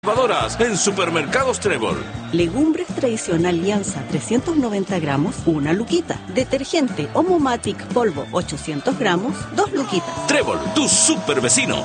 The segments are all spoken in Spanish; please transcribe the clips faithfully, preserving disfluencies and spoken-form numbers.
Lavadoras en Supermercados Trébol. Legumbres tradicional Alianza trescientos noventa gramos, una luquita. Detergente Omomatic polvo ochocientos gramos, dos luquitas. Trébol, tu super vecino.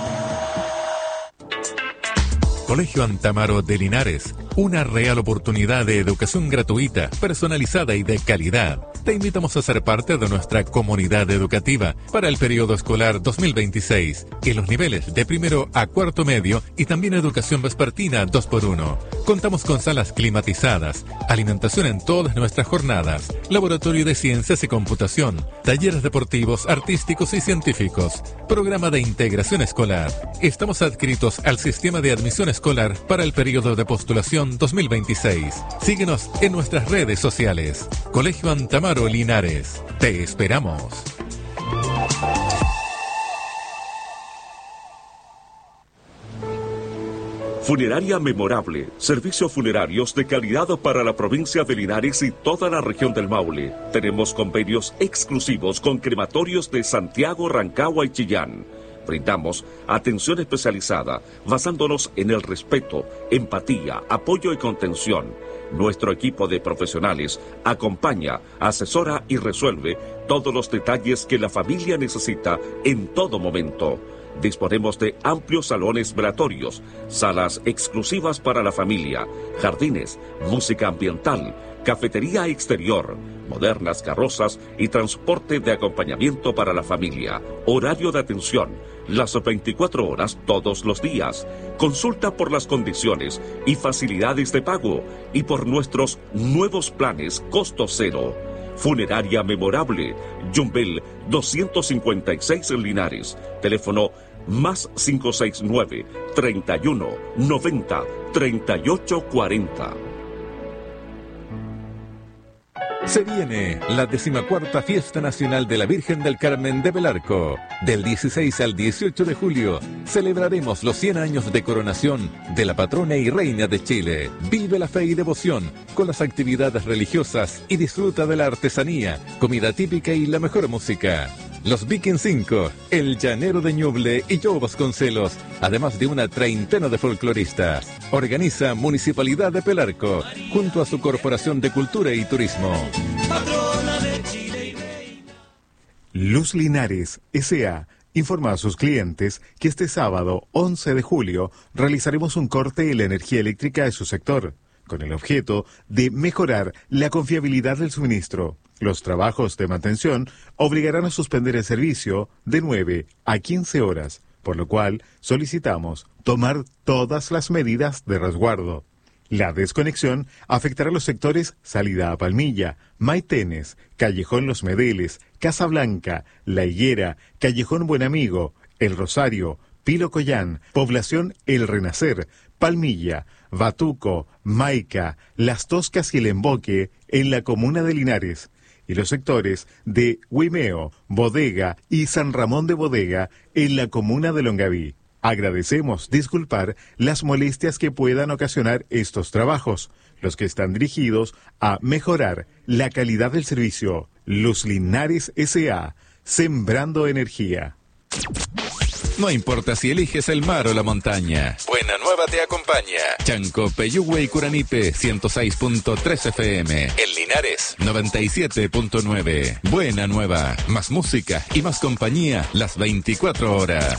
Colegio Antamaro de Linares, una real oportunidad de educación gratuita, personalizada y de calidad. Te invitamos a ser parte de nuestra comunidad educativa para el periodo escolar dos mil veintiséis, en los niveles de primero a cuarto medio y también educación vespertina dos por uno. Contamos con salas climatizadas, alimentación en todas nuestras jornadas, laboratorio de ciencias y computación, talleres deportivos, artísticos y científicos, programa de integración escolar. Estamos adscritos al sistema de admisión escolar para el periodo de postulación dos mil veintiséis. Síguenos en nuestras redes sociales. Colegio Antamaro Linares. Te esperamos. Funeraria Memorable. Servicios funerarios de calidad para la provincia de Linares y toda la región del Maule. Tenemos convenios exclusivos con crematorios de Santiago, Rancagua y Chillán. Brindamos atención especializada basándonos en el respeto, empatía, apoyo y contención. Nuestro equipo de profesionales acompaña, asesora y resuelve todos los detalles que la familia necesita en todo momento. Disponemos de amplios salones velatorios, salas exclusivas para la familia, jardines, música ambiental, cafetería exterior, modernas carrozas y transporte de acompañamiento para la familia. Horario de atención, las veinticuatro horas todos los días. Consulta por las condiciones y facilidades de pago y por nuestros nuevos planes costo cero. Funeraria Memorable, Yumbel doscientos cincuenta y seis en Linares. Teléfono más cinco seis nueve, treinta y uno, noventa, treinta y ocho cuarenta. Se viene la decimacuarta Fiesta Nacional de la Virgen del Carmen de Pelarco. Del dieciséis al dieciocho de julio celebraremos los cien años de coronación de la patrona y reina de Chile. Vive la fe y devoción con las actividades religiosas y disfruta de la artesanía, comida típica y la mejor música. Los Vikings cinco, El Llanero de Ñuble y Joe Vasconcelos, además de una treintena de folcloristas. Organiza Municipalidad de Pelarco, junto a su Corporación de Cultura y Turismo. Luz Linares, S A informa a sus clientes que este sábado, once de julio, realizaremos un corte en la energía eléctrica de su sector, con el objeto de mejorar la confiabilidad del suministro. Los trabajos de mantención obligarán a suspender el servicio de nueve a quince horas, por lo cual solicitamos tomar todas las medidas de resguardo. La desconexión afectará los sectores Salida a Palmilla, Maitenes, Callejón Los Medeles, Casa Blanca, La Higuera, Callejón Buen Amigo, El Rosario, Pilo Collán, Población El Renacer, Palmilla, Batuco, Maica, Las Toscas y El Emboque en la comuna de Linares, y los sectores de Huimeo, Bodega y San Ramón de Bodega en la comuna de Longaví. Agradecemos disculpar las molestias que puedan ocasionar estos trabajos, los que están dirigidos a mejorar la calidad del servicio. Luz Linares S A, sembrando energía. No importa si eliges el mar o la montaña, Buena Nueva te acompaña. Chanco, Peyúgue y Curanipe, ciento seis punto tres F M. En Linares, noventa y siete punto nueve. Buena Nueva, más música y más compañía las veinticuatro horas.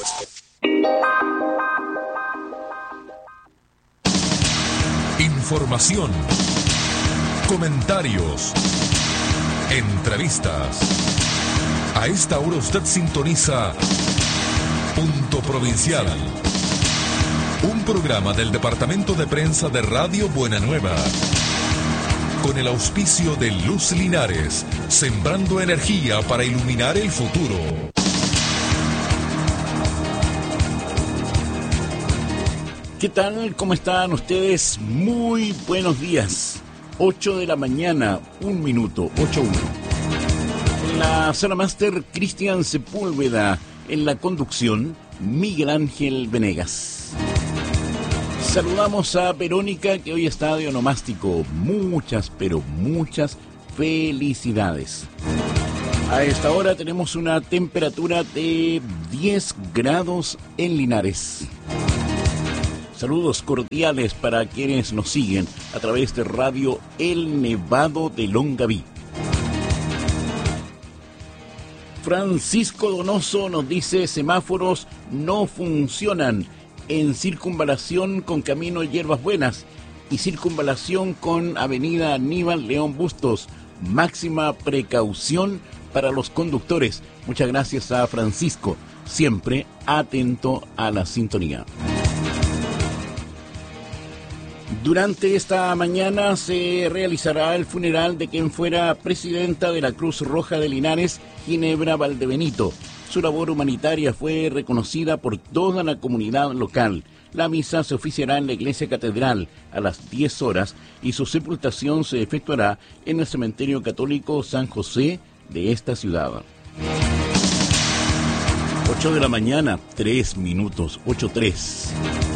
Información, comentarios, entrevistas. A esta hora usted sintoniza Punto Provincial, un programa del Departamento de Prensa de Radio Buena Nueva, con el auspicio de Luz Linares, sembrando energía para iluminar el futuro. ¿Qué tal? ¿Cómo están ustedes? Muy buenos días. ocho de la mañana, un minuto, ocho uno. En la sala máster, Cristian Sepúlveda. En la conducción, Miguel Ángel Venegas. Saludamos a Verónica, que hoy está de onomástico. Muchas, pero muchas felicidades. A esta hora tenemos una temperatura de diez grados en Linares. Saludos cordiales para quienes nos siguen a través de Radio El Nevado de Longaví. Francisco Donoso nos dice: semáforos no funcionan en circunvalación con camino Hierbas Buenas y circunvalación con avenida Aníbal León Bustos. Máxima precaución para los conductores. Muchas gracias a Francisco, siempre atento a la sintonía. Durante esta mañana se realizará el funeral de quien fuera presidenta de la Cruz Roja de Linares, Ginebra Valdebenito. Su labor humanitaria fue reconocida por toda la comunidad local. La misa se oficiará en la iglesia catedral a las diez horas y su sepultación se efectuará en el cementerio católico San José de esta ciudad. ocho de la mañana, tres minutos, ocho tres.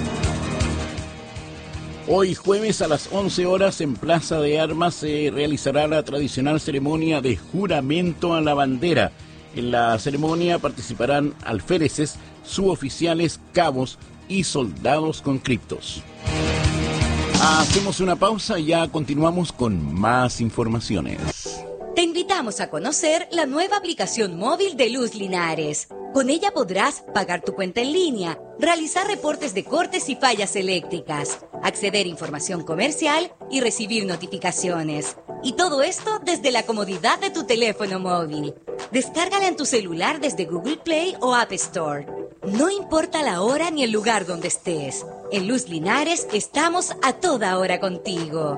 Hoy jueves a las once horas en Plaza de Armas se realizará la tradicional ceremonia de juramento a la bandera. En la ceremonia participarán alféreces, suboficiales, cabos y soldados conscriptos. Hacemos una pausa y ya continuamos con más informaciones. Te invitamos a conocer la nueva aplicación móvil de Luz Linares. Con ella podrás pagar tu cuenta en línea, realizar reportes de cortes y fallas eléctricas, acceder a información comercial y recibir notificaciones. Y todo esto desde la comodidad de tu teléfono móvil. Descárgala en tu celular desde Google Play o App Store. No importa la hora ni el lugar donde estés. En Luz Linares estamos a toda hora contigo.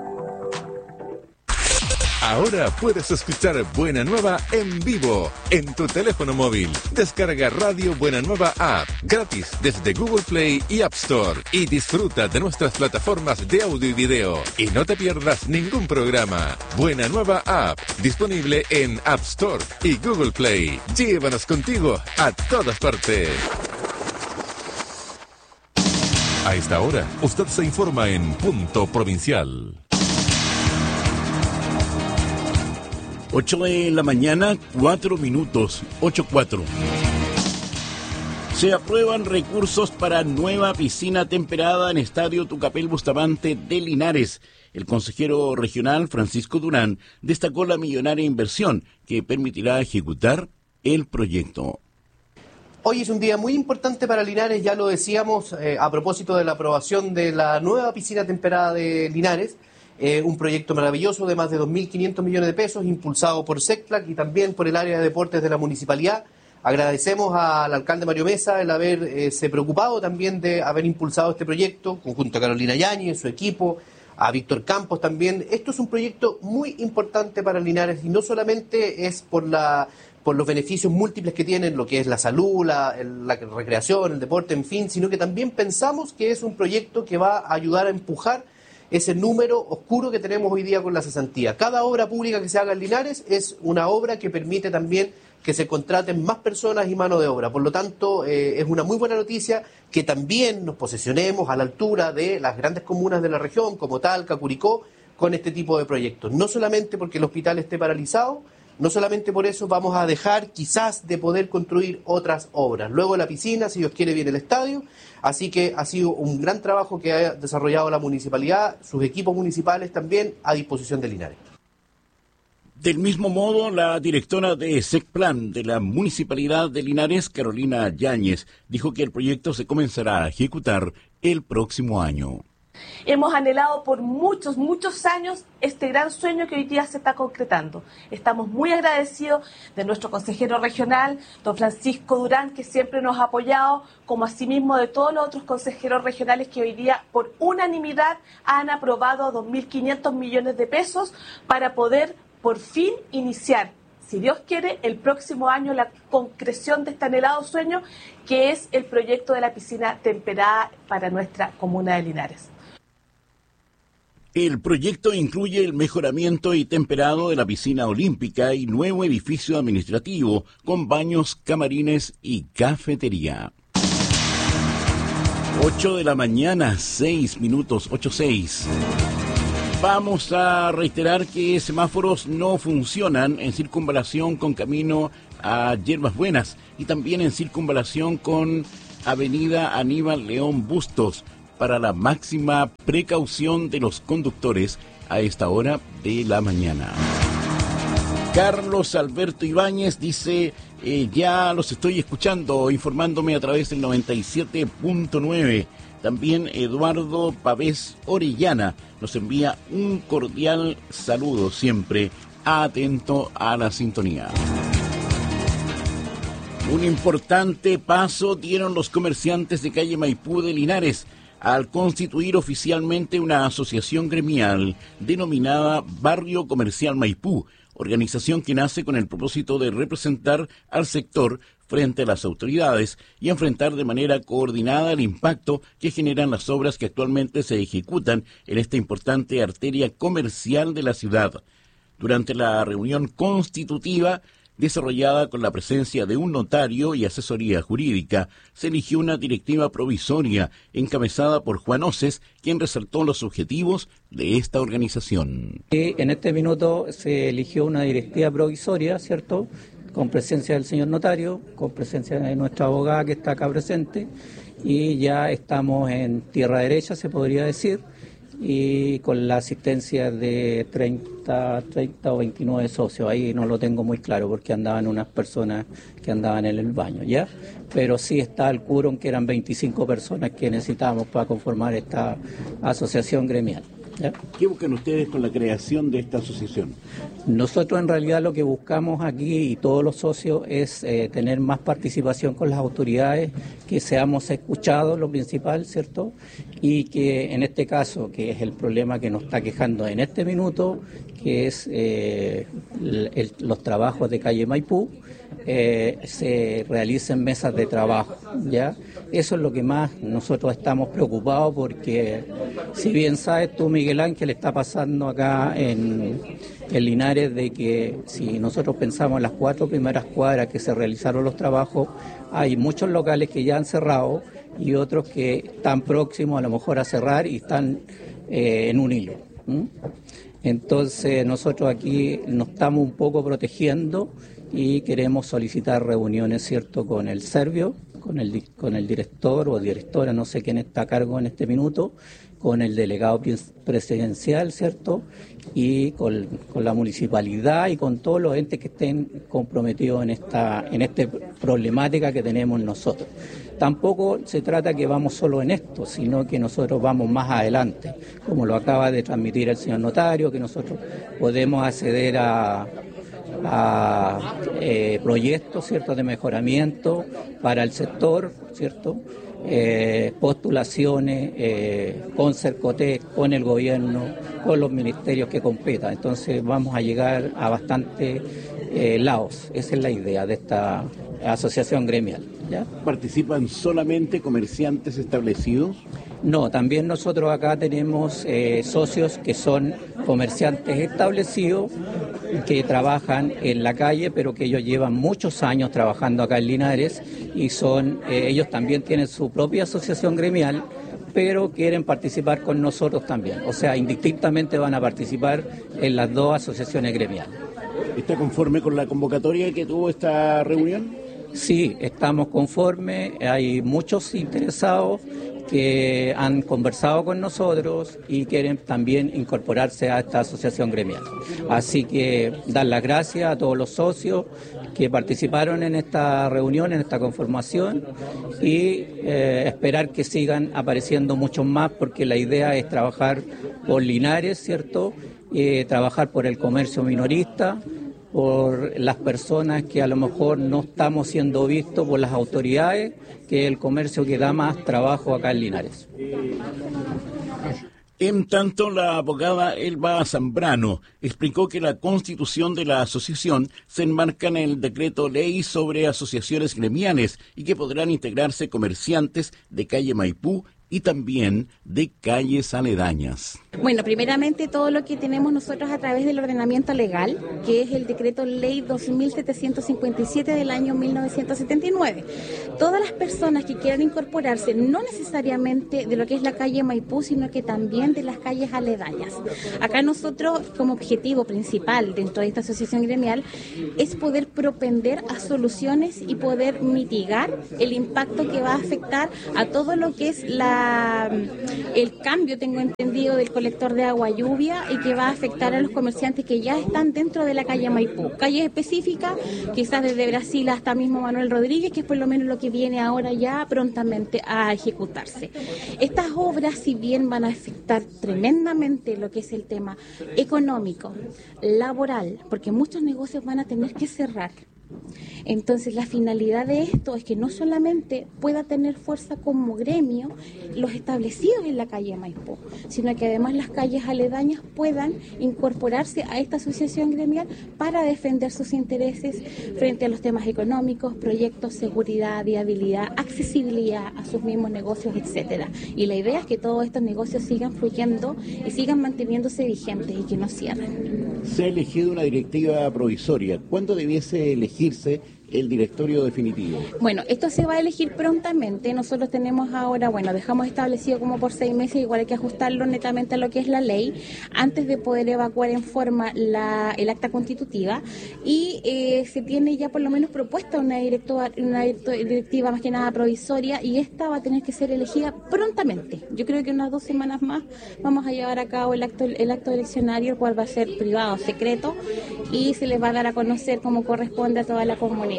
Ahora puedes escuchar Buena Nueva en vivo en tu teléfono móvil. Descarga Radio Buena Nueva App gratis desde Google Play y App Store y disfruta de nuestras plataformas de audio y video. Y no te pierdas ningún programa. Buena Nueva App, disponible en App Store y Google Play. Llévanos contigo a todas partes. A esta hora, usted se informa en Punto Provincial. ocho de la mañana, cuatro minutos, ocho cuatro. Se aprueban recursos para nueva piscina temperada en Estadio Tucapel Bustamante de Linares. El consejero regional Francisco Durán destacó la millonaria inversión que permitirá ejecutar el proyecto. Hoy es un día muy importante para Linares, ya lo decíamos eh, a propósito de la aprobación de la nueva piscina temperada de Linares. Eh, un proyecto maravilloso de más de dos mil quinientos millones de pesos, impulsado por SECPLAC y también por el área de deportes de la municipalidad. Agradecemos al alcalde Mario Mesa el haberse eh, preocupado también de haber impulsado este proyecto, junto a Carolina Yáñez, su equipo, a Víctor Campos también. Esto es un proyecto muy importante para Linares y no solamente es por la por los beneficios múltiples que tienen, lo que es la salud, la, el, la recreación, el deporte, en fin, sino que también pensamos que es un proyecto que va a ayudar a empujar ese número oscuro que tenemos hoy día con la cesantía. Cada obra pública que se haga en Linares es una obra que permite también que se contraten más personas y mano de obra. Por lo tanto, eh, es una muy buena noticia que también nos posicionemos a la altura de las grandes comunas de la región, como Talca, Curicó, con este tipo de proyectos. No solamente porque el hospital esté paralizado, no solamente por eso vamos a dejar quizás de poder construir otras obras. Luego la piscina, si Dios quiere, viene el estadio. Así que ha sido un gran trabajo que ha desarrollado la municipalidad, sus equipos municipales también a disposición de Linares. Del mismo modo, la directora de SECPLAN de la Municipalidad de Linares, Carolina Yáñez, dijo que el proyecto se comenzará a ejecutar el próximo año. Hemos anhelado por muchos, muchos años este gran sueño que hoy día se está concretando. Estamos muy agradecidos de nuestro consejero regional, don Francisco Durán, que siempre nos ha apoyado, como asimismo de todos los otros consejeros regionales que hoy día por unanimidad han aprobado dos mil quinientos millones de pesos para poder por fin iniciar, si Dios quiere, el próximo año la concreción de este anhelado sueño, que es el proyecto de la piscina temperada para nuestra comuna de Linares. El proyecto incluye el mejoramiento y temperado de la piscina olímpica y nuevo edificio administrativo con baños, camarines y cafetería. ocho de la mañana, seis minutos, ocho seis. Vamos a reiterar que semáforos no funcionan en circunvalación con camino a Hierbas Buenas y también en circunvalación con avenida Aníbal León Bustos. para la máxima precaución de los conductores a esta hora de la mañana. Carlos Alberto Ibáñez dice, eh, ya los estoy escuchando, informándome a través del noventa y siete punto nueve. También Eduardo Pavés Orellana nos envía un cordial saludo, siempre atento a la sintonía. Un importante paso dieron los comerciantes de calle Maipú de Linares al constituir oficialmente una asociación gremial denominada Barrio Comercial Maipú, organización que nace con el propósito de representar al sector frente a las autoridades y enfrentar de manera coordinada el impacto que generan las obras que actualmente se ejecutan en esta importante arteria comercial de la ciudad. Durante la reunión constitutiva, desarrollada con la presencia de un notario y asesoría jurídica, se eligió una directiva provisoria encabezada por Juan Oces, quien resaltó los objetivos de esta organización. Y en este minuto se eligió una directiva provisoria, ¿cierto?, con presencia del señor notario, con presencia de nuestra abogada que está acá presente, y ya estamos en tierra derecha, se podría decir, y con la asistencia de treinta, treinta o veintinueve socios. Ahí no lo tengo muy claro porque andaban unas personas que andaban en el baño, ¿ya? Pero sí está el quórum, que eran veinticinco personas que necesitábamos para conformar esta asociación gremial, ¿ya? ¿Qué buscan ustedes con la creación de esta asociación? Nosotros en realidad lo que buscamos aquí y todos los socios es eh, tener más participación con las autoridades, que seamos escuchados, lo principal, ¿cierto? Y que en este caso, que es el problema que nos está quejando en este minuto, que es eh, el, el, los trabajos de calle Maipú, eh, se realicen mesas de trabajo, ¿ya? Eso es lo que más nosotros estamos preocupados, porque si bien sabes tú, Miguel Ángel, está pasando acá en, en Linares de que si nosotros pensamos en las cuatro primeras cuadras que se realizaron los trabajos, hay muchos locales que ya han cerrado y otros que están próximos a lo mejor a cerrar y están eh, en un hilo. ¿Mm? Entonces nosotros aquí nos estamos un poco protegiendo y queremos solicitar reuniones, ¿cierto?, con el Servio, con el, con el director o directora, no sé quién está a cargo en este minuto, con el delegado presidencial, ¿cierto?, y con, con la municipalidad y con todos los entes que estén comprometidos en esta, en esta problemática que tenemos nosotros. Tampoco se trata que vamos solo en esto, sino que nosotros vamos más adelante, como lo acaba de transmitir el señor notario, que nosotros podemos acceder a... a eh, proyectos, ¿cierto?, de mejoramiento para el sector, ¿cierto?, eh, postulaciones eh, con Cercotec, con el gobierno, con los ministerios que competan. Entonces vamos a llegar a bastantes eh, lados. Esa es la idea de esta asociación gremial, ¿ya? ¿Participan solamente comerciantes establecidos? No, también nosotros acá tenemos eh, socios que son comerciantes establecidos, que trabajan en la calle, pero que ellos llevan muchos años trabajando acá en Linares y son eh, ellos también tienen su propia asociación gremial, pero quieren participar con nosotros también. O sea, indistintamente van a participar en las dos asociaciones gremiales. ¿Está conforme con la convocatoria que tuvo esta reunión? Sí, estamos conformes, hay muchos interesados que han conversado con nosotros y quieren también incorporarse a esta asociación gremial. Así que dar las gracias a todos los socios que participaron en esta reunión, en esta conformación, y eh, esperar que sigan apareciendo muchos más, porque la idea es trabajar por Linares, ¿cierto?, eh, trabajar por el comercio minorista, por las personas que a lo mejor no estamos siendo vistos por las autoridades, que es el comercio que da más trabajo acá en Linares. En tanto, la abogada Elba Zambrano explicó que la constitución de la asociación se enmarca en el decreto ley sobre asociaciones gremiales y que podrán integrarse comerciantes de calle Maipú y también de calles aledañas. Bueno, primeramente todo lo que tenemos nosotros a través del ordenamiento legal, que es el decreto ley dos mil setecientos cincuenta y siete del año mil novecientos setenta y nueve. Todas las personas que quieran incorporarse, no necesariamente de lo que es la calle Maipú, sino que también de las calles aledañas. Acá nosotros, como objetivo principal dentro de esta asociación gremial, es poder propender a soluciones y poder mitigar el impacto que va a afectar a todo lo que es la el cambio, tengo entendido, del colector de agua lluvia y que va a afectar a los comerciantes que ya están dentro de la calle Maipú. Calle específica, quizás desde Brasil hasta mismo Manuel Rodríguez, que es por lo menos lo que viene ahora ya prontamente a ejecutarse. Estas obras, si bien van a afectar tremendamente lo que es el tema económico, laboral, porque muchos negocios van a tener que cerrar. Entonces la finalidad de esto es que no solamente pueda tener fuerza como gremio los establecidos en la calle Maipú, sino que además las calles aledañas puedan incorporarse a esta asociación gremial para defender sus intereses frente a los temas económicos, proyectos, seguridad, viabilidad, accesibilidad a sus mismos negocios, etcétera. Y la idea es que todos estos negocios sigan fluyendo y sigan manteniéndose vigentes y que no cierren. Se ha elegido una directiva provisoria. ¿Cuándo debiese elegirse el directorio definitivo? Bueno, esto se va a elegir prontamente. Nosotros tenemos ahora, bueno, dejamos establecido como por seis meses, igual hay que ajustarlo netamente a lo que es la ley, antes de poder evacuar en forma la, el acta constitutiva, y eh, se tiene ya por lo menos propuesta una, directiva, una directiva más que nada provisoria, y esta va a tener que ser elegida prontamente. Yo creo que unas dos semanas más vamos a llevar a cabo el acto, el acto eleccionario, el cual va a ser privado, secreto, y se les va a dar a conocer como corresponde a toda la comunidad.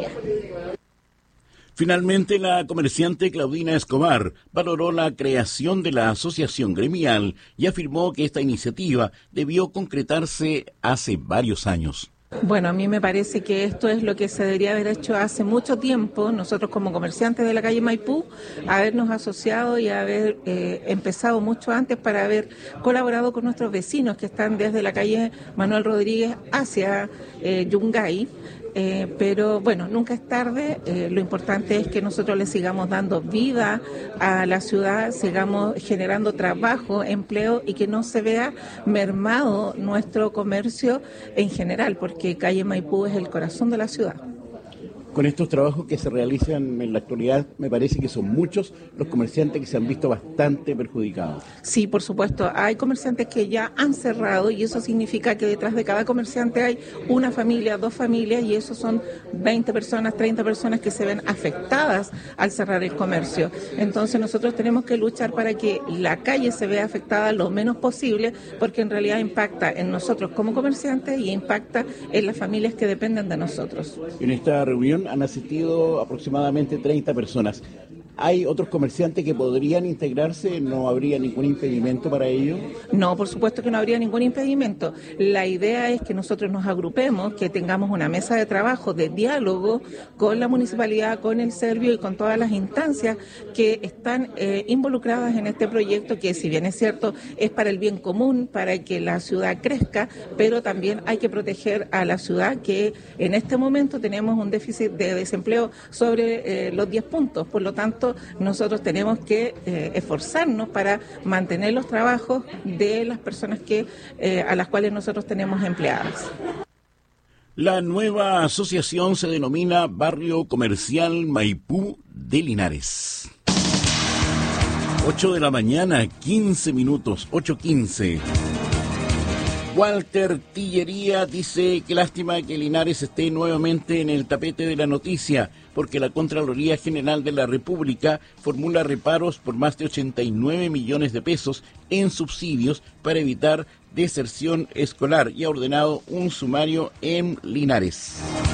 Finalmente, la comerciante Claudina Escobar valoró la creación de la asociación gremial y afirmó que esta iniciativa debió concretarse hace varios años. Bueno, a mí me parece que esto es lo que se debería haber hecho hace mucho tiempo, nosotros como comerciantes de la calle Maipú, habernos asociado y haber eh, empezado mucho antes para haber colaborado con nuestros vecinos que están desde la calle Manuel Rodríguez hacia eh, Yungay. Eh, pero bueno, nunca es tarde, eh, lo importante es que nosotros le sigamos dando vida a la ciudad, sigamos generando trabajo, empleo y que no se vea mermado nuestro comercio en general, porque calle Maipú es el corazón de la ciudad. Con estos trabajos que se realizan en la actualidad, me parece que son muchos los comerciantes que se han visto bastante perjudicados. Sí, por supuesto, hay comerciantes que ya han cerrado y eso significa que detrás de cada comerciante hay una familia, dos familias, y eso son veinte personas, treinta personas que se ven afectadas al cerrar el comercio. Entonces nosotros tenemos que luchar para que la calle se vea afectada lo menos posible, porque en realidad impacta en nosotros como comerciantes y impacta en las familias que dependen de nosotros. En esta reunión han asistido aproximadamente treinta personas. ¿Hay otros comerciantes que podrían integrarse? ¿No habría ningún impedimento para ello? No, por supuesto que no habría ningún impedimento. La idea es que nosotros nos agrupemos, que tengamos una mesa de trabajo, de diálogo con la municipalidad, con el Servio y con todas las instancias que están eh, involucradas en este proyecto, que si bien es cierto, es para el bien común, para que la ciudad crezca, pero también hay que proteger a la ciudad, que en este momento tenemos un déficit de desempleo sobre eh, los diez puntos. Por lo tanto, nosotros tenemos que eh, esforzarnos para mantener los trabajos de las personas que eh, a las cuales nosotros tenemos empleadas. La nueva asociación se denomina Barrio Comercial Maipú de Linares. ocho de la mañana, quince minutos, ocho quince. Walter Tillería dice que lástima que Linares esté nuevamente en el tapete de la noticia, porque la Contraloría General de la República formula reparos por más de ochenta y nueve millones de pesos en subsidios para evitar deserción escolar y ha ordenado un sumario en Linares.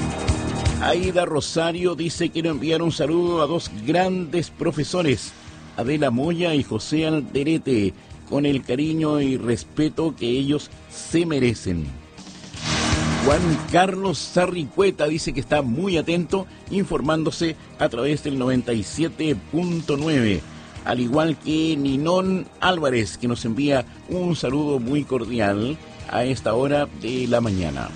Aida Rosario dice que quiero enviar un saludo a dos grandes profesores, Adela Moya y José Alderete, con el cariño y respeto que ellos se merecen. Juan Carlos Sarricueta dice que está muy atento, informándose a través del noventa y siete punto nueve, al igual que Ninón Álvarez, que nos envía un saludo muy cordial a esta hora de la mañana.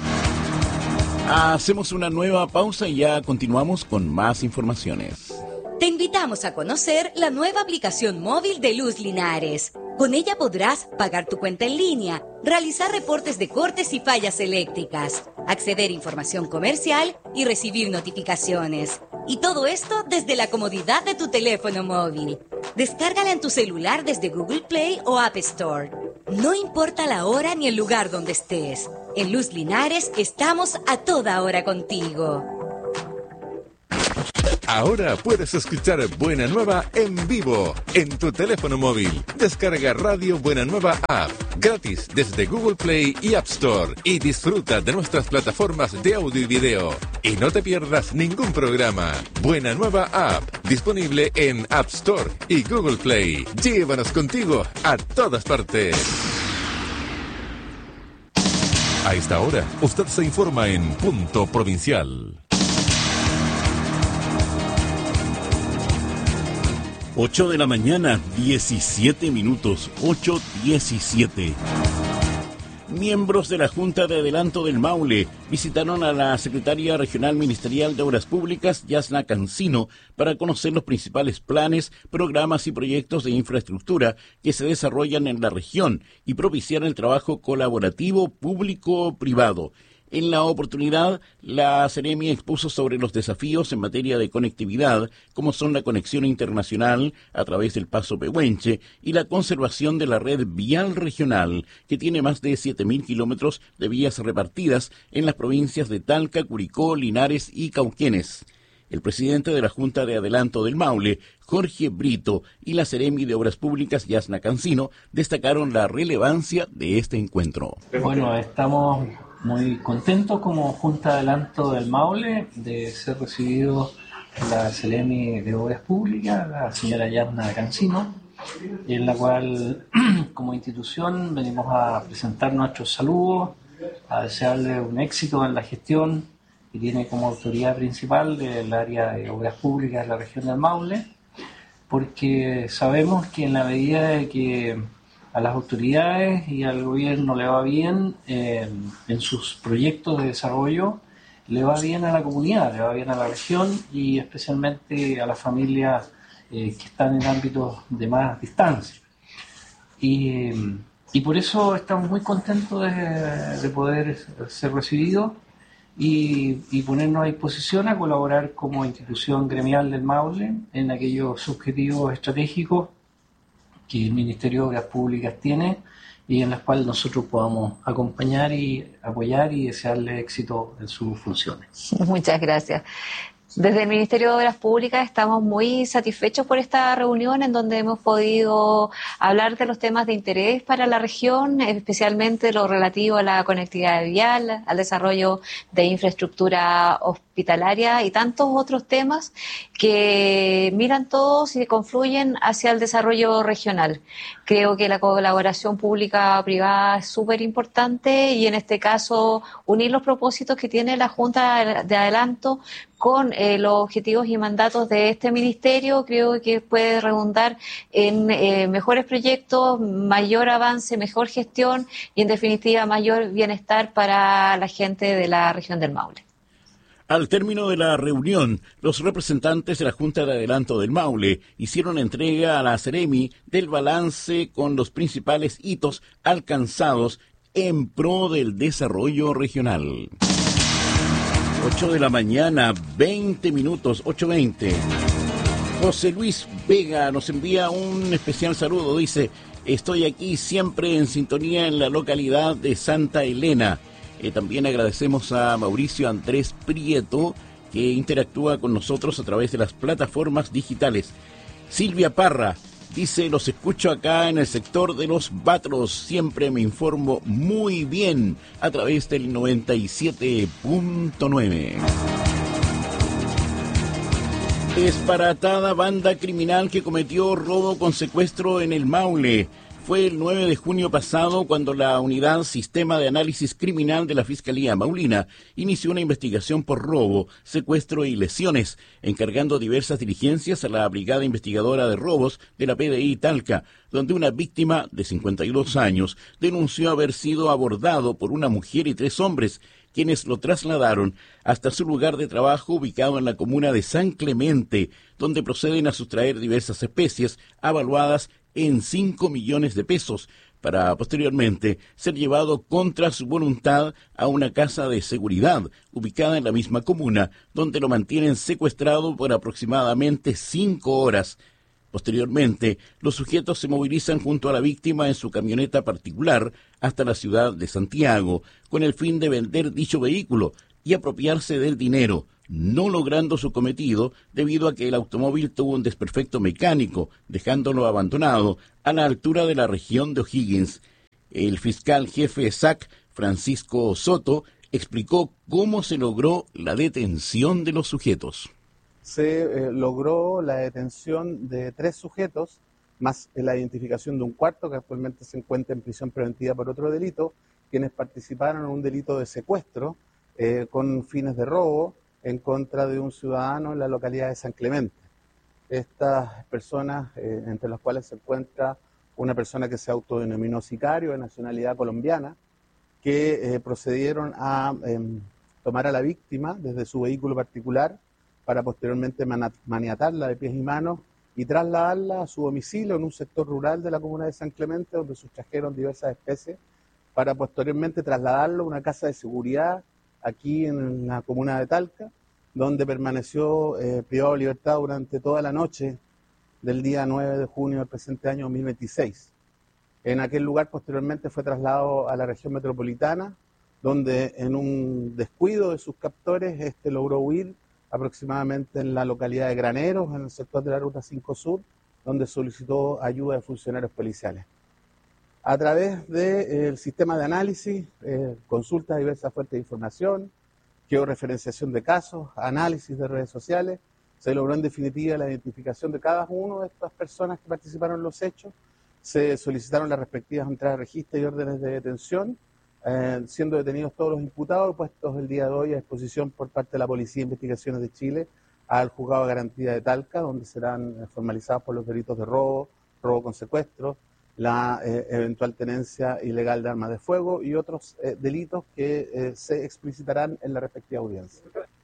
Hacemos una nueva pausa y ya continuamos con más informaciones. Te invitamos a conocer la nueva aplicación móvil de Luz Linares. Con ella podrás pagar tu cuenta en línea, realizar reportes de cortes y fallas eléctricas, acceder a información comercial y recibir notificaciones. Y todo esto desde la comodidad de tu teléfono móvil. Descárgala en tu celular desde Google Play o App Store. No importa la hora ni el lugar donde estés. En Luz Linares estamos a toda hora contigo. Ahora puedes escuchar Buena Nueva en vivo en tu teléfono móvil. Descarga Radio Buena Nueva App gratis desde Google Play y App Store y disfruta de nuestras plataformas de audio y video. Y no te pierdas ningún programa. Buena Nueva App, disponible en App Store y Google Play. Llévanos contigo a todas partes. A esta hora, usted se informa en Punto Provincial. ocho de la mañana, diecisiete minutos, ocho diecisiete. Miembros de la Junta de Adelanto del Maule visitaron a la Secretaria Regional Ministerial de Obras Públicas, Yasna Cancino, para conocer los principales planes, programas y proyectos de infraestructura que se desarrollan en la región y propiciar el trabajo colaborativo público-privado. En la oportunidad, la Seremi expuso sobre los desafíos en materia de conectividad, como son la conexión internacional a través del Paso Pehuenche y la conservación de la red vial regional, que tiene más de siete mil kilómetros de vías repartidas en las provincias de Talca, Curicó, Linares y Cauquenes. El presidente de la Junta de Adelanto del Maule, Jorge Brito, y la Seremi de Obras Públicas, Yasna Cancino, destacaron la relevancia de este encuentro. Bueno, estamos muy contentos como Junta de Adelanto del Maule de ser recibidos en la Seremi de Obras Públicas, la señora Yasna Cancino, en la cual como institución venimos a presentar nuestros saludos, a desearle un éxito en la gestión que tiene como autoridad principal del área de Obras Públicas de la región del Maule, porque sabemos que en la medida de que a las autoridades y al gobierno le va bien eh, en sus proyectos de desarrollo, le va bien a la comunidad, le va bien a la región y especialmente a las familias eh, que están en ámbitos de más distancia. Y, y por eso estamos muy contentos de, de poder ser recibidos y, y ponernos a disposición a colaborar como institución gremial del Maule en aquellos objetivos estratégicos que el Ministerio de Obras Públicas tiene y en las cuales nosotros podamos acompañar y apoyar y desearle éxito en sus funciones. Muchas gracias. Desde el Ministerio de Obras Públicas estamos muy satisfechos por esta reunión en donde hemos podido hablar de los temas de interés para la región, especialmente lo relativo a la conectividad vial, al desarrollo de infraestructura hospitalaria y tantos otros temas que miran todos y confluyen hacia el desarrollo regional. Creo que la colaboración pública-privada es súper importante y en este caso unir los propósitos que tiene la Junta de Adelanto con eh, los objetivos y mandatos de este ministerio, creo que puede redundar en eh, mejores proyectos, mayor avance, mejor gestión y en definitiva mayor bienestar para la gente de la región del Maule. Al término de la reunión, los representantes de la Junta de Adelanto del Maule hicieron entrega a la Seremi del balance con los principales hitos alcanzados en pro del desarrollo regional. ocho de la mañana, veinte minutos, ocho veinte. José Luis Vega nos envía un especial saludo. Dice, estoy aquí siempre en sintonía en la localidad de Santa Elena. Eh, también agradecemos a Mauricio Andrés Prieto, que interactúa con nosotros a través de las plataformas digitales. Silvia Parra dice, los escucho acá en el sector de los Batros, siempre me informo muy bien a través del noventa y siete punto nueve. Desparatada banda criminal que cometió robo con secuestro en el Maule. Fue el nueve de junio pasado cuando la Unidad Sistema de Análisis Criminal de la Fiscalía Maulina inició una investigación por robo, secuestro y lesiones, encargando diversas diligencias a la Brigada Investigadora de Robos de la P D I Talca, donde una víctima de cincuenta y dos años denunció haber sido abordado por una mujer y tres hombres, quienes lo trasladaron hasta su lugar de trabajo ubicado en la comuna de San Clemente, donde proceden a sustraer diversas especies avaluadas en cinco millones de pesos, para posteriormente ser llevado contra su voluntad a una casa de seguridad ubicada en la misma comuna, donde lo mantienen secuestrado por aproximadamente cinco horas. Posteriormente, los sujetos se movilizan junto a la víctima en su camioneta particular hasta la ciudad de Santiago, con el fin de vender dicho vehículo y apropiarse del dinero, no logrando su cometido debido a que el automóvil tuvo un desperfecto mecánico, dejándolo abandonado a la altura de la región de O'Higgins. El fiscal jefe S A C, Francisco Soto, explicó cómo se logró la detención de los sujetos. Se eh, logró la detención de tres sujetos, más la identificación de un cuarto que actualmente se encuentra en prisión preventiva por otro delito, quienes participaron en un delito de secuestro eh, con fines de robo en contra de un ciudadano en la localidad de San Clemente. Estas personas, eh, entre las cuales se encuentra una persona que se autodenominó sicario de nacionalidad colombiana, que eh, procedieron a eh, tomar a la víctima desde su vehículo particular para posteriormente maniatarla de pies y manos y trasladarla a su domicilio en un sector rural de la comuna de San Clemente, donde sustrajeron diversas especies, para posteriormente trasladarlo a una casa de seguridad aquí en la comuna de Talca, donde permaneció eh, privado de libertad durante toda la noche del día nueve de junio del presente año dos mil veintiséis. En aquel lugar posteriormente fue trasladado a la región metropolitana, donde en un descuido de sus captores este logró huir aproximadamente en la localidad de Graneros, en el sector de la Ruta cinco Sur, donde solicitó ayuda de funcionarios policiales. A través del sistema de análisis, eh, consultas a diversas fuentes de información, georreferenciación de casos, análisis de redes sociales, se logró en definitiva la identificación de cada uno de estas personas que participaron en los hechos, se solicitaron las respectivas entradas de registro y órdenes de detención, eh, siendo detenidos todos los imputados, puestos el día de hoy a disposición por parte de la Policía de Investigaciones de Chile al Juzgado de Garantía de Talca, donde serán formalizados por los delitos de robo, robo con secuestro, la eh, eventual tenencia ilegal de armas de fuego y otros eh, delitos que eh, se explicitarán en la respectiva audiencia.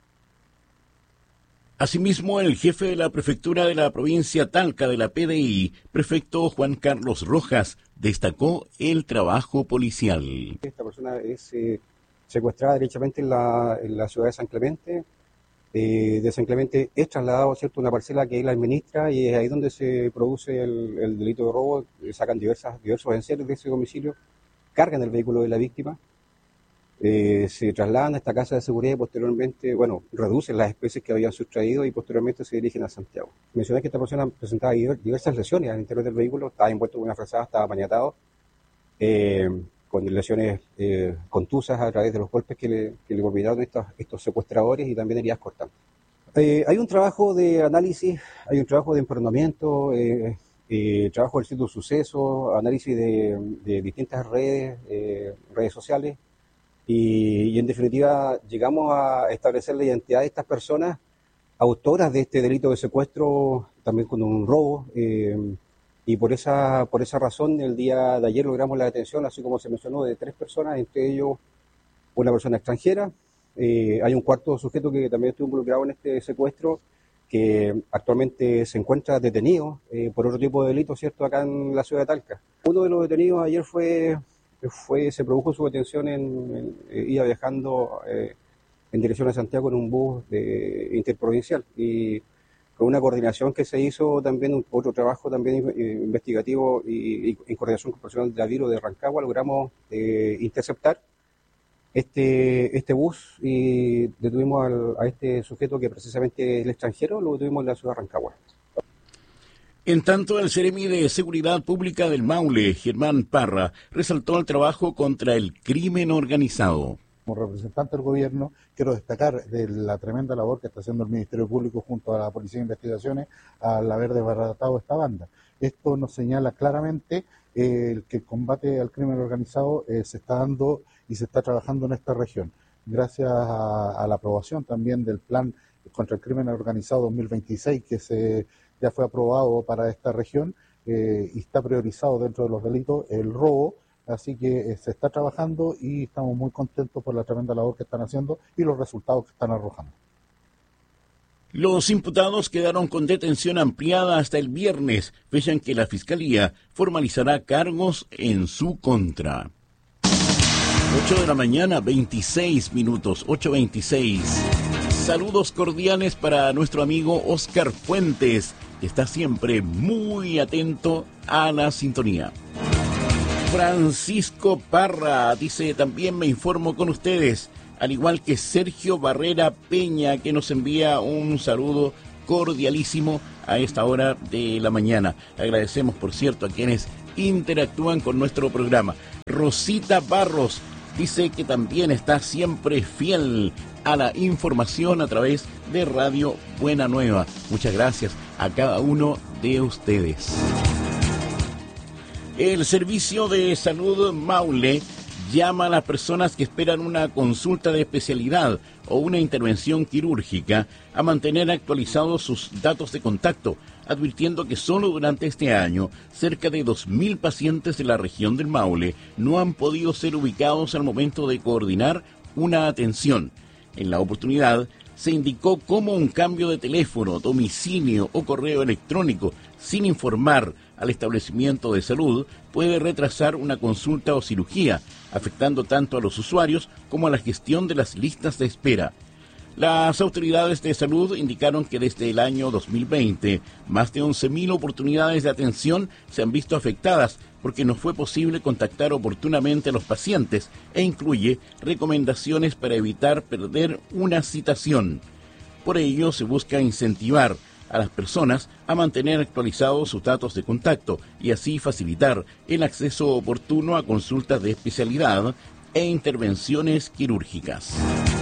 Asimismo, el jefe de la prefectura de la provincia Talca de la P D I, prefecto Juan Carlos Rojas, destacó el trabajo policial. Esta persona es eh, secuestrada derechamente en la, en la ciudad de San Clemente. Eh, de San Clemente es trasladado, ¿cierto?, a una parcela que él administra y es ahí donde se produce el, el delito de robo. Sacan diversas, diversos enseres de ese domicilio, cargan el vehículo de la víctima, eh, se trasladan a esta casa de seguridad y posteriormente, bueno, reducen las especies que habían sustraído y posteriormente se dirigen a Santiago. Mencioné que esta persona presentaba diversas lesiones al interior del vehículo, estaba envuelto en una frazada, estaba maniatado, eh, con lesiones eh, contusas a través de los golpes que le, que le propinaron estos, estos secuestradores y también heridas cortantes. Eh, hay un trabajo de análisis, hay un trabajo de empadronamiento, eh, eh, trabajo del sitio de suceso, análisis de, de distintas redes, eh, redes sociales y, y en definitiva llegamos a establecer la identidad de estas personas autoras de este delito de secuestro, también con un robo. Eh, Y por esa por esa razón, el día de ayer logramos la detención, así como se mencionó, de tres personas, entre ellos una persona extranjera. Eh, hay un cuarto sujeto que también estuvo involucrado en este secuestro, que actualmente se encuentra detenido eh, por otro tipo de delito, ¿cierto?, acá en la ciudad de Talca. Uno de los detenidos ayer fue, fue se produjo su detención, en, en eh, iba viajando eh, en dirección a Santiago en un bus de, interprovincial, y con una coordinación que se hizo también, un, otro trabajo también investigativo y, y en coordinación con personal de Aviro de Rancagua, logramos eh, interceptar este este bus y detuvimos al, a este sujeto que precisamente es el extranjero, lo detuvimos en la ciudad de Rancagua. En tanto, el Seremi de Seguridad Pública del Maule, Germán Parra, resaltó el trabajo contra el crimen organizado. Como representante del gobierno, quiero destacar de la tremenda labor que está haciendo el Ministerio Público junto a la Policía de Investigaciones al haber desbaratado esta banda. Esto nos señala claramente eh, que el combate al crimen organizado eh, se está dando y se está trabajando en esta región. Gracias a, a la aprobación también del Plan contra el Crimen Organizado dos mil veintiséis, que se ya fue aprobado para esta región eh, y está priorizado dentro de los delitos el robo. Así que eh, se está trabajando y estamos muy contentos por la tremenda labor que están haciendo y los resultados que están arrojando. Los imputados quedaron con detención ampliada hasta el viernes, fecha en que la Fiscalía formalizará cargos en su contra. ocho de la mañana, veintiséis minutos, ocho veintiséis. Saludos cordiales para nuestro amigo Oscar Fuentes, que está siempre muy atento a la sintonía. Francisco Parra dice: también me informo con ustedes. al igual que Sergio Barrera Peña, que nos envía un saludo cordialísimo a esta hora de la mañana. Agradecemos, por cierto, a quienes interactúan con nuestro programa. Rosita Barros dice que también está siempre fiel a la información a través de Radio Buena Nueva. Muchas gracias a cada uno de ustedes. El Servicio de Salud Maule llama a las personas que esperan una consulta de especialidad o una intervención quirúrgica a mantener actualizados sus datos de contacto, advirtiendo que solo durante este año cerca de dos mil pacientes de la región del Maule no han podido ser ubicados al momento de coordinar una atención. En la oportunidad se indicó cómo un cambio de teléfono, domicilio o correo electrónico sin informar al establecimiento de salud puede retrasar una consulta o cirugía, afectando tanto a los usuarios como a la gestión de las listas de espera. Las autoridades de salud indicaron que desde el año dos mil veinte, más de once mil oportunidades de atención se han visto afectadas porque no fue posible contactar oportunamente a los pacientes e incluye recomendaciones para evitar perder una citación. Por ello, se busca incentivar a las personas a mantener actualizados sus datos de contacto y así facilitar el acceso oportuno a consultas de especialidad e intervenciones quirúrgicas.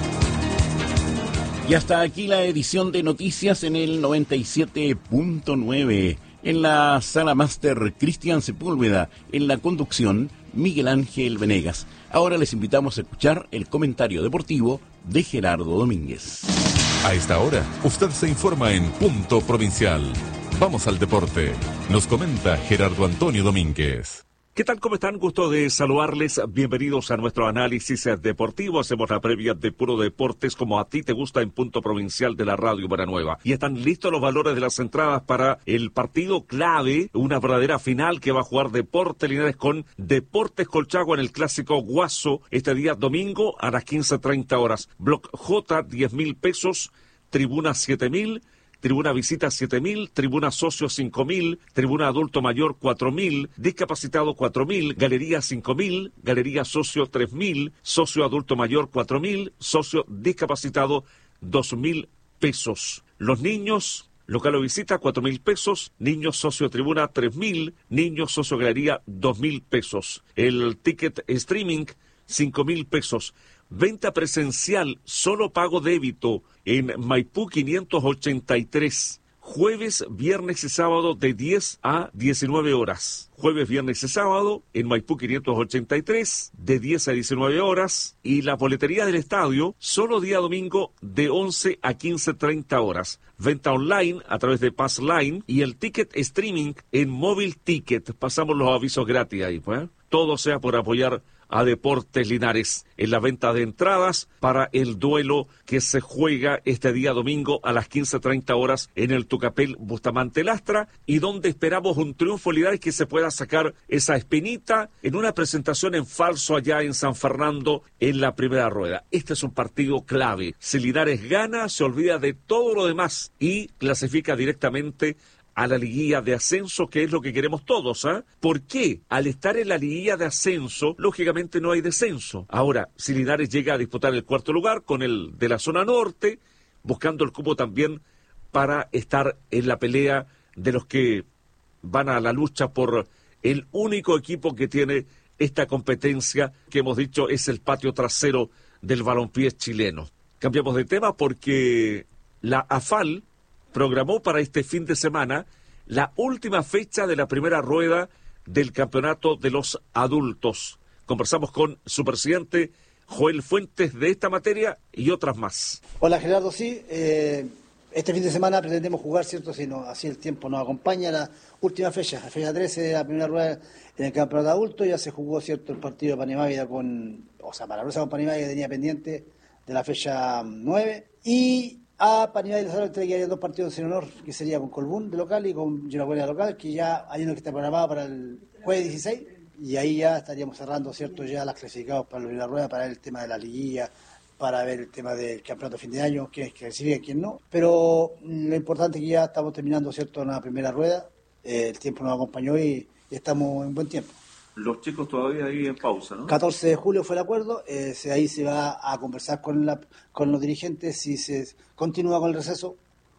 Y hasta aquí la edición de noticias en el noventa y siete punto nueve. En la sala máster, Cristian Sepúlveda. En la conducción, Miguel Ángel Venegas. Ahora les invitamos a escuchar el comentario deportivo de Gerardo Domínguez. A esta hora, usted se informa en Punto Provincial. Vamos al deporte. Nos comenta Gerardo Antonio Domínguez. ¿Qué tal? ¿Cómo están? Gusto de saludarles. Bienvenidos a nuestro análisis deportivo. Hacemos la previa de Puro Deportes como a ti te gusta en Punto Provincial de la Radio Buena Nueva. Y están listos los valores de las entradas para el partido clave, una verdadera final que va a jugar Deportes Linares con Deportes Colchagua en el clásico Guaso este día domingo a las quince treinta horas. Block J, diez mil pesos, tribuna siete mil. Tribuna Visita siete mil, Tribuna Socio cinco mil, Tribuna Adulto Mayor cuatro mil, Discapacitado cuatro mil, Galería cinco mil, Galería Socio tres mil, Socio Adulto Mayor cuatro mil, Socio Discapacitado dos mil pesos. Los niños, local o visita cuatro mil pesos, Niños Socio Tribuna tres mil, Niños Socio Galería dos mil pesos. El ticket streaming cinco mil pesos. Venta presencial, solo pago débito en Maipú quinientos ochenta y tres. Jueves, viernes y sábado de diez a diecinueve horas. Jueves, viernes y sábado en Maipú quinientos ochenta y tres de diez a diecinueve horas. Y la boletería del estadio solo día domingo de once a quince treinta horas. Venta online a través de Passline y el ticket streaming en Móvil Ticket. Pasamos los avisos gratis ahí, pues. Todo sea por apoyar a Deportes Linares en la venta de entradas para el duelo que se juega este día domingo a las quince treinta horas en el Tucapel Bustamante Lastra y donde esperamos un triunfo Linares que se pueda sacar esa espinita en una presentación en falso allá en San Fernando en la primera rueda. Este es un partido clave. Si Linares gana, se olvida de todo lo demás y clasifica directamente a la liguilla de ascenso, que es lo que queremos todos, ¿ah? ¿eh? ¿Por qué? Al estar en la liguilla de ascenso, lógicamente no hay descenso. Ahora, si Linares llega a disputar el cuarto lugar con el de la zona norte, buscando el cupo también para estar en la pelea de los que van a la lucha por el único equipo que tiene esta competencia, que hemos dicho es el patio trasero del balompié chileno. Cambiamos de tema porque la AFAL programó para este fin de semana la última fecha de la primera rueda del campeonato de los adultos. Conversamos con su presidente, Joel Fuentes, de esta materia y otras más. Hola Gerardo, sí, eh, este fin de semana pretendemos jugar, ¿cierto? Si no, así el tiempo nos acompaña, la última fecha, la fecha trece de la primera rueda en el campeonato de adultos. Ya se jugó, ¿cierto?, el partido de Panimávida con, o sea, para la con Panimávida que tenía pendiente de la fecha nueve y a Panimávida y la Sala le quedarían dos partidos sin honor, que sería con Colbún de local y con Yuracuela de local, que ya hay uno que está programado para el jueves dieciséis, y ahí ya estaríamos cerrando, ¿cierto?, ya las clasificados para la rueda, para ver el tema de la liguilla, para ver el tema del campeonato de fin de año, quién es que recibe y quién no. Pero lo importante es que ya estamos terminando, ¿cierto?, la primera rueda, eh, el tiempo nos acompañó y, y estamos en buen tiempo. Los chicos todavía ahí en pausa, ¿no? catorce de julio fue el acuerdo, eh, se, ahí se va a conversar con, la, con los dirigentes si se continúa con el receso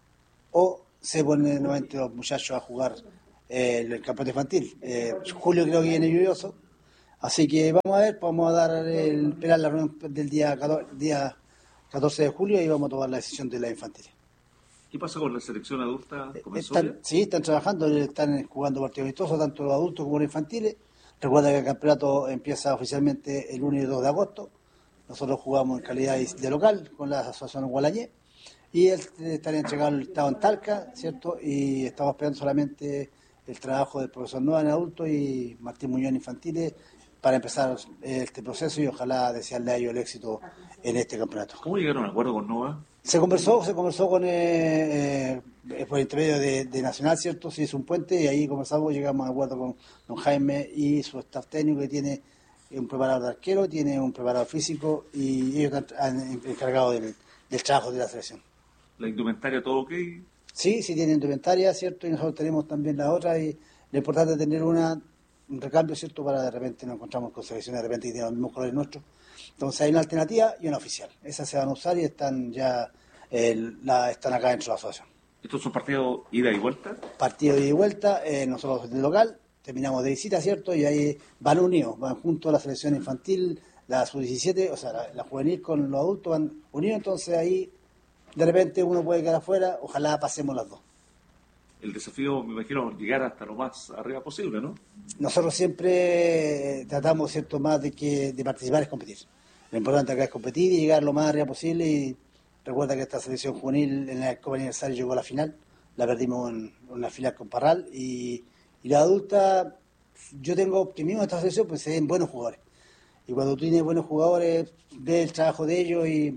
o se ponen nuevamente los muchachos a jugar eh, el campeonato infantil. Eh, julio creo que viene lluvioso, así que vamos a ver, vamos a dar el, esperar la reunión del día, día catorce de julio y vamos a tomar la decisión de la infantil. ¿Qué pasa con la selección adulta? Están, sí, están trabajando, están jugando partidos amistosos, tanto los adultos como los infantiles. Recuerda que el campeonato empieza oficialmente el uno y dos de agosto. Nosotros jugamos en calidad de local con la asociación Gualañé y él estará entregado el listado en Talca, ¿cierto? Y estamos esperando solamente el trabajo del profesor Nova en adultos y Martín Muñoz en infantiles para empezar este proceso y ojalá desearle a ellos el éxito en este campeonato. ¿Cómo llegaron a acuerdo con Nova? Se conversó, se conversó con eh, eh, por intermedio de, de Nacional, ¿cierto? Se hizo un puente y ahí conversamos, llegamos a acuerdo con don Jaime y su staff técnico, que tiene un preparador de arquero, tiene un preparador físico y ellos están encargados del, del trabajo de la selección. ¿La indumentaria todo ok? Sí, sí tiene indumentaria, ¿cierto? Y nosotros tenemos también la otra y lo importante es tener una, un recambio, ¿cierto? Para de repente nos encontramos con selecciones de repente que tienen los mismos colores nuestros. Entonces hay una alternativa y una oficial. Esas se van a usar y están ya eh, la, están acá dentro de la asociación. ¿Estos son partidos ida y vuelta? Partido ida y vuelta, eh, nosotros de local, terminamos de visita, ¿cierto? Y ahí van unidos, van junto a la selección infantil, la sub diecisiete, o sea, la, la juvenil con los adultos van unidos, entonces ahí de repente uno puede quedar afuera, ojalá pasemos las dos. El desafío, me imagino, llegar hasta lo más arriba posible, ¿no? Nosotros siempre tratamos, ¿cierto?, más de que de participar es competir. Lo importante acá es competir y llegar lo más arriba posible. Y recuerda que esta selección juvenil en el Copa Aniversario llegó a la final, la perdimos en una final con Parral. Y, y la adulta, yo tengo optimismo en esta selección, pues se ven buenos jugadores. Y cuando tú tienes buenos jugadores, ves el trabajo de ellos y,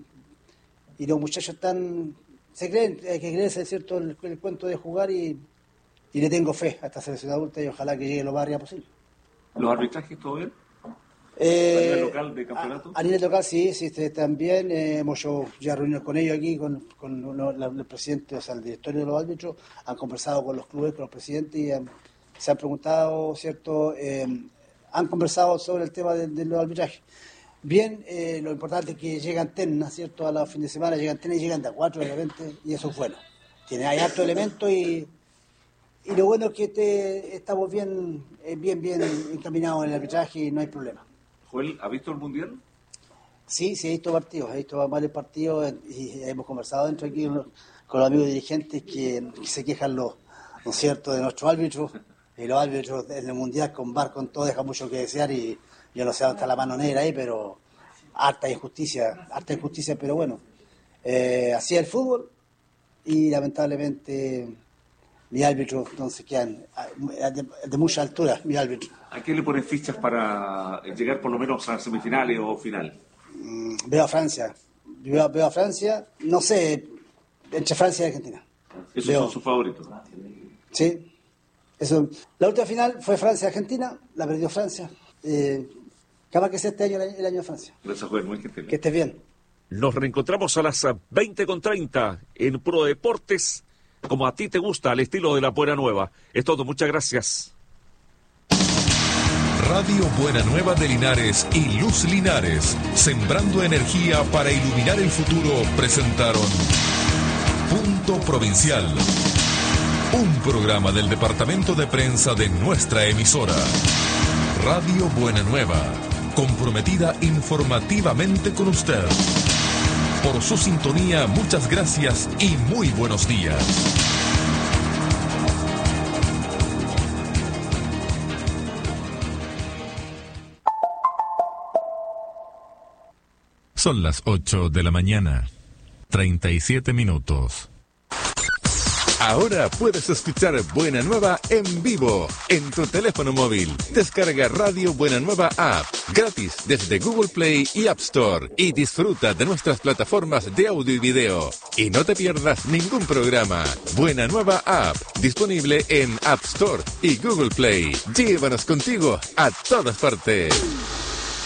y los muchachos están... Se creen, hay que creerse, ¿cierto?, el, el cuento de jugar y, y le tengo fe a esta selección adulta y ojalá que llegue lo más arriba posible. ¿Los arbitrajes todo bien? Eh, ¿A nivel local de campeonato? A, a nivel local sí, sí, también eh, hemos hecho ya reuniones con ellos aquí, con, con lo, la, el presidente, o sea, el directorio de los árbitros, han conversado con los clubes, con los presidentes y han, se han preguntado, ¿cierto?, eh, han conversado sobre el tema de, de los arbitrajes. Bien, eh, lo importante es que llegan ternas, ¿cierto? A los fines de semana llegan ternas y llegan de a cuatro de repente, y eso es bueno. Tiene, hay harto elemento y, y lo bueno es que este, estamos bien, bien, bien encaminados en el arbitraje y no hay problema. Joel, ¿ha visto el Mundial? Sí, sí, he visto partidos, he visto varios partidos y hemos conversado dentro aquí con los, con los amigos dirigentes que, que se quejan, los, ¿no es cierto?, de nuestros árbitros. Y los árbitros en el Mundial con V A R, con todo, deja mucho que desear y yo no sé dónde está la mano negra ahí, pero harta injusticia, harta injusticia, pero bueno, eh, así es el fútbol y lamentablemente mis árbitros entonces quedan de, de mucha altura, mis árbitros. ¿A quién le ponen fichas para llegar por lo menos a semifinales o final? Mm, veo a Francia, veo, veo a Francia, no sé, entre Francia y Argentina. ¿Esos veo, son sus favoritos? Sí. Eso. La última final fue Francia-Argentina, la perdió Francia. Eh, capaz que sea este año el año de Francia. Gracias, Joel, muy gentil. Que estés bien. Nos reencontramos a las veinte con treinta en Pro Deportes, como a ti te gusta, al estilo de la Buena Nueva. Es todo, muchas gracias. Radio Buena Nueva de Linares y Luz Linares, sembrando energía para iluminar el futuro, presentaron Punto Provincial. Un programa del departamento de prensa de nuestra emisora. Radio Buena Nueva, comprometida informativamente con usted. Por su sintonía, muchas gracias y muy buenos días. Son las ocho de la mañana, treinta y siete minutos. Ahora puedes escuchar Buena Nueva en vivo en tu teléfono móvil. Descarga Radio Buena Nueva App gratis desde Google Play y App Store y disfruta de nuestras plataformas de audio y video. Y no te pierdas ningún programa. Buena Nueva App, disponible en App Store y Google Play. Llévanos contigo a todas partes.